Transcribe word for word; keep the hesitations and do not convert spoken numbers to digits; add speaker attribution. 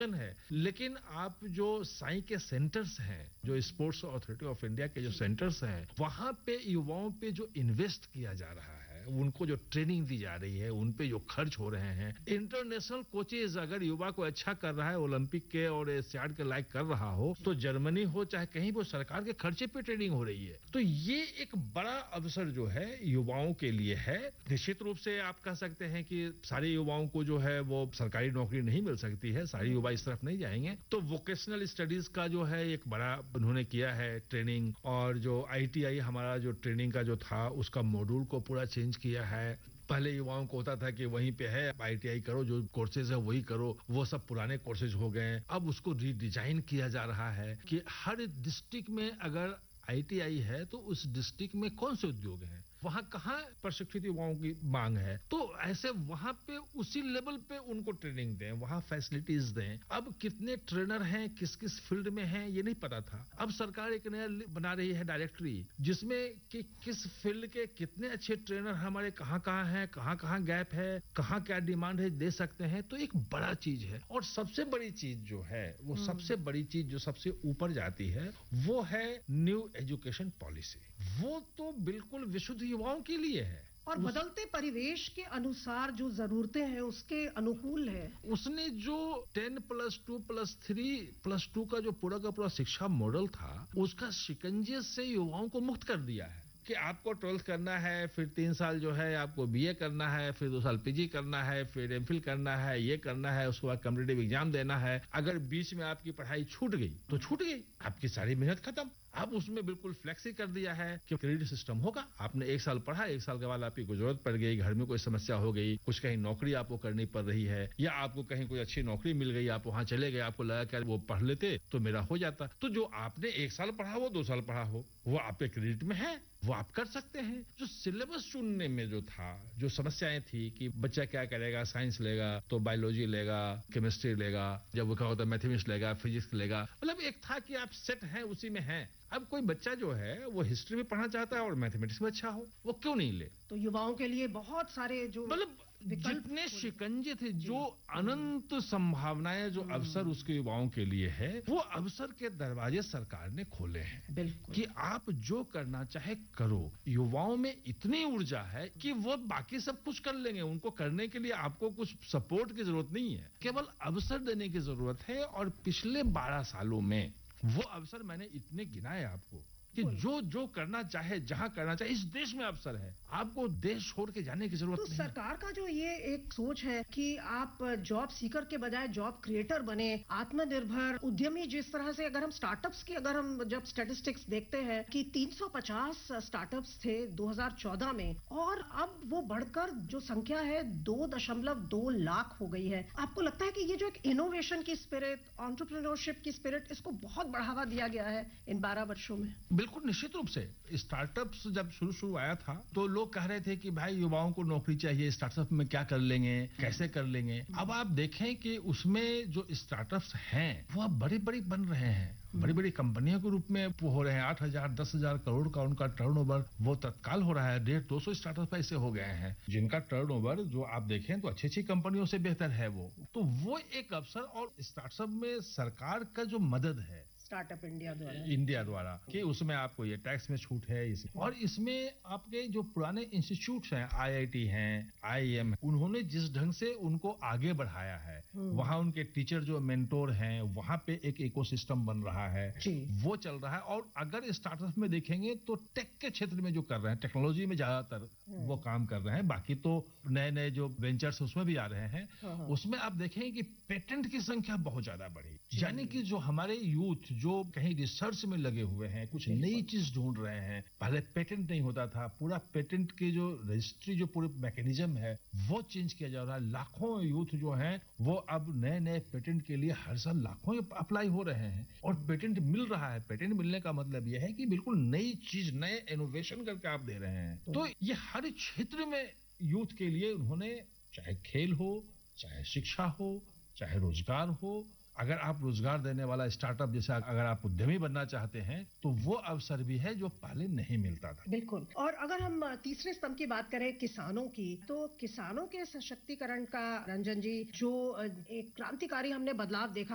Speaker 1: Education है, लेकिन आप जो साई के सेंटर्स हैं, जो स्पोर्ट्स अथॉरिटी ऑफ इंडिया के जो सेंटर्स हैं, वहां पे युवाओं पे जो इन्वेस्ट किया जा रहा है, उनको जो ट्रेनिंग दी जा रही है, उन पे जो खर्च हो रहे हैं, इंटरनेशनल कोचेज अगर युवा को अच्छा कर रहा है, ओलंपिक के और एशियाड के लायक कर रहा हो, तो जर्मनी हो चाहे कहीं वो सरकार के खर्चे पे ट्रेनिंग हो रही है। तो ये एक बड़ा अवसर जो है युवाओं के लिए है। निश्चित रूप से आप कह सकते हैं कि सारे युवाओं को जो है वो सरकारी नौकरी नहीं मिल सकती है, सारे युवा इस तरफ नहीं जाएंगे, तो वोकेशनल स्टडीज का जो है एक बड़ा उन्होंने किया है ट्रेनिंग, और जो आईटीआई हमारा जो ट्रेनिंग का जो था उसका मॉड्यूल को पूरा चेंज किया है। पहले युवाओं को होता था कि वहीं पे है आईटीआई करो, जो कोर्सेज है वही करो, वो सब पुराने कोर्सेज हो गए। अब उसको रीडिजाइन किया जा रहा है कि हर डिस्ट्रिक्ट में अगर आईटीआई है तो उस डिस्ट्रिक्ट में कौन से उद्योग हैं, वहां कहाँ प्रशिक्षित युवाओं की मांग है, तो ऐसे वहां पे उसी लेवल पे उनको ट्रेनिंग दें, वहां फैसिलिटीज दें। अब कितने ट्रेनर हैं, किस किस फील्ड में हैं, ये नहीं पता था। अब सरकार एक नया बना रही है डायरेक्टरी, जिसमें कि किस फील्ड के कितने अच्छे ट्रेनर हमारे कहाँ कहाँ हैं, कहाँ कहाँ गैप है, कहाँ क्या डिमांड है, दे सकते हैं। तो एक बड़ा चीज है। और सबसे बड़ी चीज जो है वो सबसे बड़ी चीज जो सबसे ऊपर जाती है वो है न्यू एजुकेशन पॉलिसी। वो तो बिल्कुल विशुद्ध युवाओं के लिए है
Speaker 2: और बदलते परिवेश के अनुसार जो जरूरतें हैं उसके अनुकूल है।
Speaker 1: उसने जो ten plus two plus three plus two का जो पूरा का पूरा शिक्षा मॉडल था, उसका शिकंजे से युवाओं को मुक्त कर दिया है कि आपको ट्वेल्थ करना है, फिर तीन साल जो है आपको बीए करना है, फिर दो साल पीजी करना है, फिर एमफिल करना है, ये करना है, उसके बाद कॉम्पिटिटिव एग्जाम देना है। अगर बीच में आपकी पढ़ाई छूट गई तो छूट गई, आपकी सारी मेहनत खत्म। अब उसमें बिल्कुल फ्लेक्सी कर दिया है कि क्रेडिट सिस्टम होगा। आपने एक साल पढ़ा, एक साल के बाद आपकी कोई जरूरत पड़ गई, घर में कोई समस्या हो गई, कुछ कहीं नौकरी आपको करनी पड़ रही है, या आपको कहीं कोई अच्छी नौकरी मिल गई, आप वहां चले गए, आपको लगा कि वो पढ़ लेते तो मेरा हो जाता। तो जो आपने एक साल पढ़ा हो, दो साल पढ़ा हो, वो आपके क्रेडिट में है, वो आप कर सकते हैं। जो सिलेबस चुनने में जो था, जो समस्याएं थी कि बच्चा क्या करेगा, साइंस लेगा तो बायोलॉजी लेगा, केमिस्ट्री लेगा, जब वो कहा होता मैथमेटिक्स लेगा, फिजिक्स लेगा, मतलब एक था कि आप सेट हैं, उसी में हैं। अब कोई बच्चा जो है वो हिस्ट्री में पढ़ना चाहता है और मैथमेटिक्स में अच्छा हो, वो क्यों नहीं ले?
Speaker 2: तो युवाओं के लिए बहुत सारे जो
Speaker 1: मतलब जितने शिकंजे थे, जो अनंत संभावनाएं, जो अवसर उसके युवाओं के लिए है, वो अवसर के दरवाजे सरकार ने खोले हैं।
Speaker 2: बिल्कुल
Speaker 1: कि आप जो करना चाहे करो। युवाओं में इतनी ऊर्जा है कि वो बाकी सब कुछ कर लेंगे। उनको करने के लिए आपको कुछ सपोर्ट की जरूरत नहीं है, केवल अवसर देने की जरूरत है। और पिछले बारह सालों में वो अवसर मैंने इतने गिनाए आपको कि जो जो करना चाहे, जहां करना चाहे, इस देश में अवसर है। आपको देश छोड़ के जाने की जरूरत
Speaker 2: तो
Speaker 1: नहीं।
Speaker 2: सरकार का जो ये एक सोच है कि आप जॉब सीकर के बजाय जॉब क्रिएटर बने, आत्मनिर्भर उद्यमी, जिस तरह से अगर हम स्टार्टअप्स की अगर हम जब स्टैटिस्टिक्स देखते हैं कि तीन सौ पचास स्टार्टअप्स थे दो हज़ार चौदह में, और अब वो बढ़कर जो संख्या है दो दशमलव दो लाख हो गई है। आपको लगता है कि ये जो एक इनोवेशन की स्पिरिट, एंटरप्रेन्योरशिप की स्पिरिट, इसको बहुत बढ़ावा दिया गया है इन बारह वर्षों में?
Speaker 1: बिल्कुल निश्चित रूप से। स्टार्टअप्स जब शुरू शुरू आया था तो लोग कह रहे थे कि भाई युवाओं को नौकरी चाहिए, स्टार्टअप में क्या कर लेंगे, कैसे कर लेंगे। अब आप देखें कि उसमें जो स्टार्टअप्स हैं वो अब बड़ी बड़ी बन रहे हैं, बड़ी बड़ी कंपनियों के रूप में हो रहे हैं। आठ हजार दस हजार करोड़ का उनका टर्नओवर वो तत्काल हो रहा है। डेढ़ दो सौ स्टार्टअप ऐसे हो गए हैं जिनका टर्नओवर जो आप देखें तो अच्छी अच्छी कंपनियों से बेहतर है वो। तो वो एक अवसर, और स्टार्टअप में सरकार का जो मदद है
Speaker 2: स्टार्टअप इंडिया द्वारा
Speaker 1: इंडिया द्वारा कि उसमें आपको ये टैक्स में छूट है, इसमें और इसमें आपके जो पुराने इंस्टीट्यूट्स हैं, आईआईटी हैं, आईआईएम, उन्होंने जिस ढंग से उनको आगे बढ़ाया है, वहां उनके टीचर जो मेंटोर हैं, वहां पे एक इकोसिस्टम बन रहा है, वो चल रहा है। और अगर स्टार्टअप में देखेंगे तो टेक के क्षेत्र में जो कर रहे हैं, टेक्नोलॉजी में ज्यादातर वो काम कर रहे हैं। बाकी तो नए नए जो वेंचर्स उसमें भी आ रहे हैं, उसमें आप देखेंगे कि पेटेंट की संख्या बहुत ज्यादा बढ़ी। यानी कि जो हमारे यूथ जो कहीं रिसर्च में लगे हुए हैं, कुछ नई चीज ढूंढ रहे हैं। पहले पेटेंट नहीं होता था, पूरा पेटेंट की जो रजिस्ट्री, जो पूरे मैकेनिज्म है वो चेंज किया जा रहा है। लाखों यूथ जो हैं वो अब नए नए पेटेंट के लिए हर साल लाखों अप्लाई हो रहे हैं और पेटेंट मिल रहा है। पेटेंट मिलने का मतलब यह है कि बिल्कुल नई चीज, नए इनोवेशन करके आप दे रहे हैं। तो ये हर क्षेत्र में यूथ के लिए उन्होंने, चाहे खेल हो, चाहे शिक्षा हो, चाहे रोजगार हो, अगर आप रोजगार देने वाला स्टार्टअप जैसे अगर आप उद्यमी बनना चाहते हैं तो वो अवसर भी है जो पहले नहीं मिलता था।
Speaker 2: बिल्कुल। और अगर हम तीसरे स्तंभ की बात करें किसानों की, तो किसानों के सशक्तिकरण का, रंजन जी, जो एक क्रांतिकारी हमने बदलाव देखा